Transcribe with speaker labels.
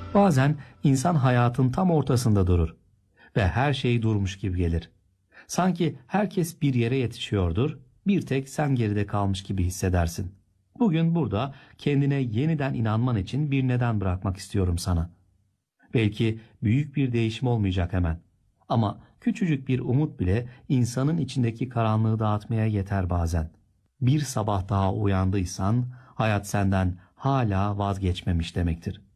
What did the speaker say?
Speaker 1: Bazen insan hayatın tam ortasında durur ve her şey durmuş gibi gelir. Sanki herkes bir yere yetişiyordur, bir tek sen geride kalmış gibi hissedersin. Bugün burada kendine yeniden inanman için bir neden bırakmak istiyorum sana. Belki büyük bir değişim olmayacak hemen. Ama küçücük bir umut bile insanın içindeki karanlığı dağıtmaya yeter bazen. Bir sabah daha uyandıysan hayat senden hala vazgeçmemiş demektir.